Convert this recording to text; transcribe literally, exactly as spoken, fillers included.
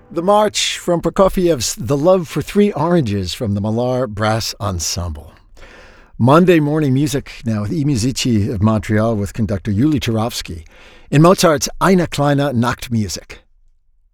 The march from Prokofiev's The Love for Three Oranges from the Malar Brass Ensemble. Monday morning music now with eMusici of Montreal with conductor Yuli Turovsky in Mozart's Eine kleine Nachtmusik.